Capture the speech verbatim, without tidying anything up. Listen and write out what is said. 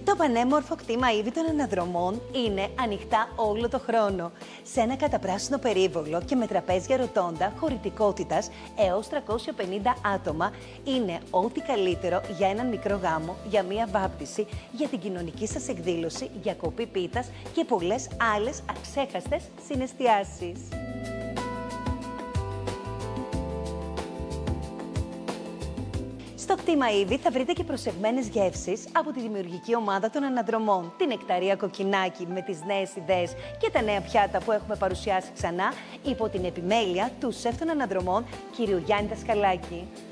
Το πανέμορφο κτήμα Ήβη των Αναδρομών είναι ανοιχτά όλο το χρόνο. Σε ένα καταπράσινο περίβολο και με τραπέζια ροτόντα χωρητικότητας έως τριακόσια πενήντα άτομα, είναι ό,τι καλύτερο για έναν μικρό γάμο, για μία βάπτιση, για την κοινωνική σας εκδήλωση, για κοπή πίτας και πολλές άλλες αξέχαστες συναισθιάσεις. Στο κτήμα Ήβη θα βρείτε και προσεγμένες γεύσεις από τη δημιουργική ομάδα των Αναδρομών, την Νεκταρία Κοκκινάκη με τις νέες ιδέες και τα νέα πιάτα που έχουμε παρουσιάσει ξανά υπό την επιμέλεια του σεφ των Αναδρομών, κ. Γιάννη Δασκαλάκη.